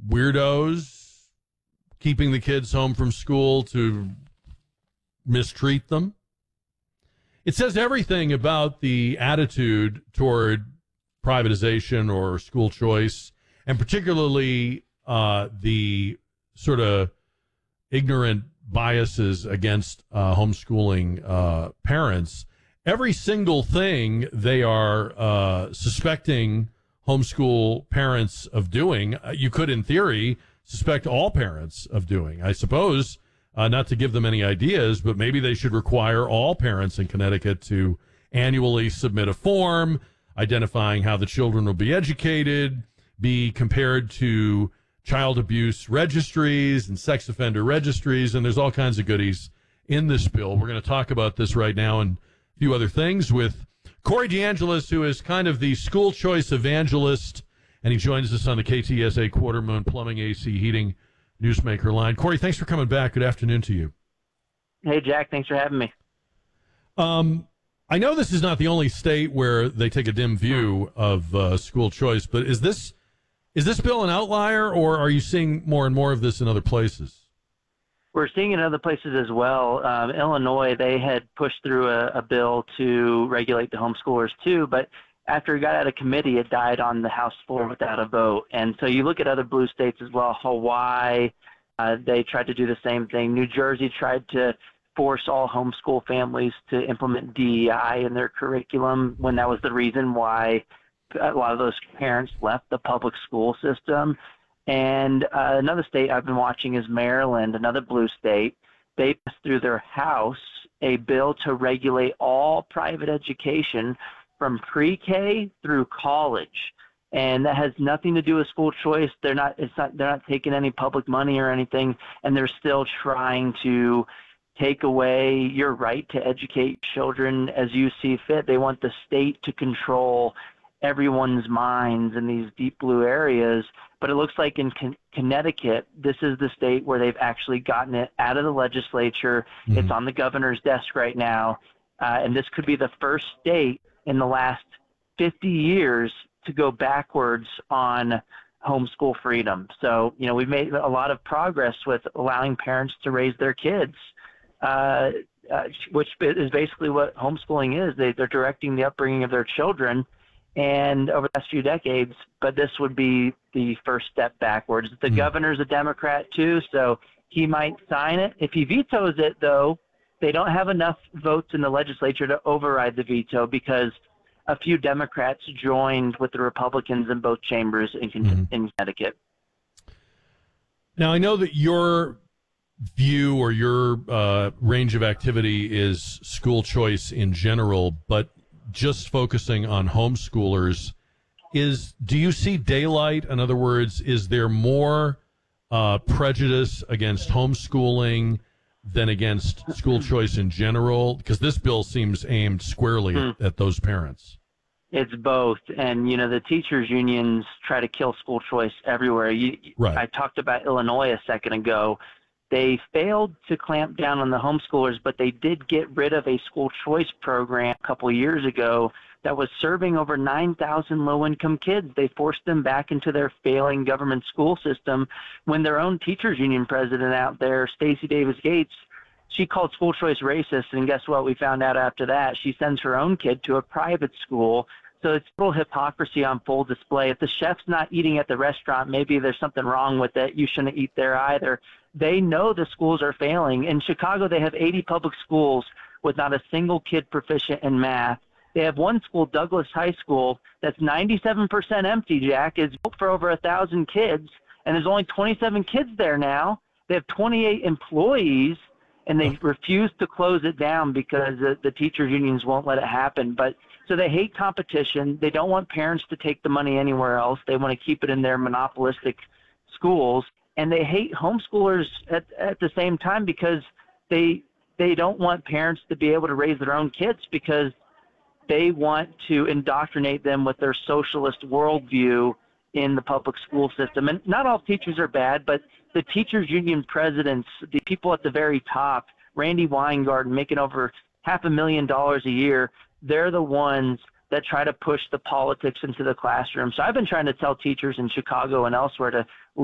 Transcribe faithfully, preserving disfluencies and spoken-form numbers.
weirdos keeping the kids home from school to mistreat them. It says everything about the attitude toward privatization or school choice, and particularly uh, the sort of ignorant biases against uh, homeschooling uh, parents. Every single thing they are uh, suspecting homeschool parents of doing, uh, you could, in theory, suspect all parents of doing. I suppose, uh, not to give them any ideas, but maybe they should require all parents in Connecticut to annually submit a form identifying how the children will be educated, be compared to child abuse registries and sex offender registries, and there's all kinds of goodies in this bill. We're going to talk about this right now and a few other things with Corey DeAngelis, who is kind of the school choice evangelist, and he joins us on the K T S A Quarter Moon Plumbing, A C, Heating Newsmaker line. Corey, thanks for coming back. Good afternoon to you. Hey, Jack. Thanks for having me. Um, I know this is not the only state where they take a dim view of uh, school choice, but is this is this bill an outlier, or are you seeing more and more of this in other places? We're seeing it in other places as well. Um, Illinois, they had pushed through a, a bill to regulate the homeschoolers too, but after it got out of committee, it died on the House floor without a vote. And so you look at other blue states as well. Hawaii, uh, they tried to do the same thing. New Jersey tried to force all homeschool families to implement D E I in their curriculum when that was the reason why a lot of those parents left the public school system. And uh, another state I've been watching is Maryland, another blue state. They passed through their House a bill to regulate all private education from pre-K through college. And that has nothing to do with school choice. They're not, it's not, they're not taking any public money or anything, and they're still trying to take away your right to educate children as you see fit. They want the state to control everyone's minds in these deep blue areas. But it looks like in Con- Connecticut, this is the state where they've actually gotten it out of the legislature. Mm-hmm. It's on the governor's desk right now. Uh, and this could be the first state in the last fifty years to go backwards on homeschool freedom. So, you know, we've made a lot of progress with allowing parents to raise their kids, uh, uh, which is basically what homeschooling is. They, they're directing the upbringing of their children. And over the last few decades, but this would be the first step backwards. The mm. governor's a Democrat too, so he might sign it. If he vetoes it, though, they don't have enough votes in the legislature to override the veto because a few Democrats joined with the Republicans in both chambers in, mm. in Connecticut. Now, I know that your view or your uh, range of activity is school choice in general, but just focusing on homeschoolers, is do you see daylight? In other words, is there more uh, prejudice against homeschooling than against school choice in general? Because this bill seems aimed squarely at, at those parents. It's both. And, you know, the teachers' unions try to kill school choice everywhere. You, right. I talked about Illinois a second ago. They failed to clamp down on the homeschoolers, but they did get rid of a school choice program a couple of years ago that was serving over nine thousand low-income kids. They forced them back into their failing government school system when their own teachers union president out there, Stacey Davis Gates, she called school choice racist, and guess what? We found out after that. She sends her own kid to a private school. So it's total hypocrisy on full display. If the chef's not eating at the restaurant, maybe there's something wrong with it. You shouldn't eat there either. They know the schools are failing. In Chicago, they have eighty public schools with not a single kid proficient in math. They have one school, Douglas High School, that's ninety-seven percent empty, Jack. It's built for over one thousand kids, and there's only twenty-seven kids there now. They have twenty-eight employees, and they refuse to close it down because the, the teachers' unions won't let it happen. But so they hate competition. They don't want parents to take the money anywhere else. They want to keep it in their monopolistic schools. And they hate homeschoolers at, at the same time because they they don't want parents to be able to raise their own kids because they want to indoctrinate them with their socialist worldview in the public school system. And not all teachers are bad, but the teachers union presidents, the people at the very top, Randy Weingarten making over half a million dollars a year, they're the ones that try to push the politics into the classroom. So I've been trying to tell teachers in Chicago and elsewhere to